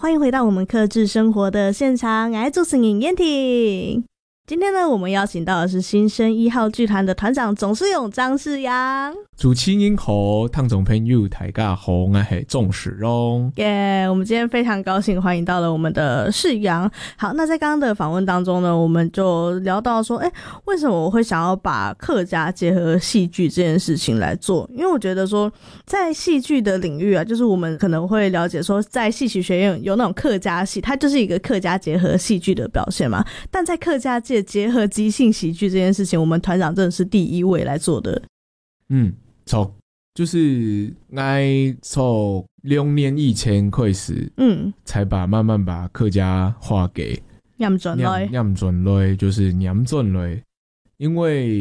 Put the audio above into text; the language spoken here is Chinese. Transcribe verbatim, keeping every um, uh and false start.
欢迎回到我们客制生活的现场，我是主持人燕婷。今天呢，我们邀请到的是新生一号剧团的团长总世勇张世阳。 主持人好，听众朋友大家好，我是总世勇。 耶、yeah, 我们今天非常高兴欢迎到了我们的世阳。好，那在刚刚的访问当中呢，我们就聊到说，哎、欸，为什么我会想要把客家结合戏剧这件事情来做？因为我觉得说，在戏剧的领域啊，就是我们可能会了解说，在戏曲学院有那种客家戏，它就是一个客家结合戏剧的表现嘛。但在客家界结合即兴喜剧这件事情，我们团长真的是第一位来做的。 嗯，错，就是爱从两年以前开始，嗯，才把慢慢把客家话给念转来，念转来就是念转来，因为